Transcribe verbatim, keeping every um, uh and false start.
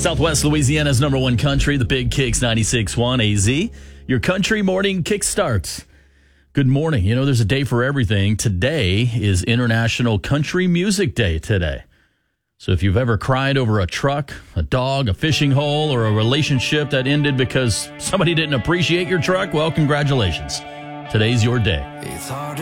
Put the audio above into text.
Southwest Louisiana's number one country, the Big Kicks ninety-six point one A Z. Your country morning kick starts. Good morning. You know, there's a day for everything. Today is International Country Music Day today. So if you've ever cried over a truck, a dog, a fishing hole, or a relationship that ended because somebody didn't appreciate your truck, well, congratulations. Today's your day. It's hard